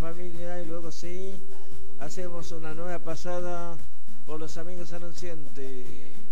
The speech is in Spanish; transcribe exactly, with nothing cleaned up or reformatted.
familia y luego sí, hacemos una nueva pasada por los amigos anunciantes.